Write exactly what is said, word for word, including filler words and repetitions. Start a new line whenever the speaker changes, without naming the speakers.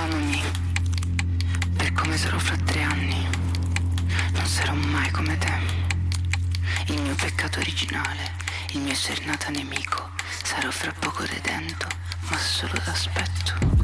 Amami per come sarò fra tre anni. Non sarò mai come te. Il mio peccato originale, il mio essere nata nemico, sarò fra poco redento, ma solo d'aspetto.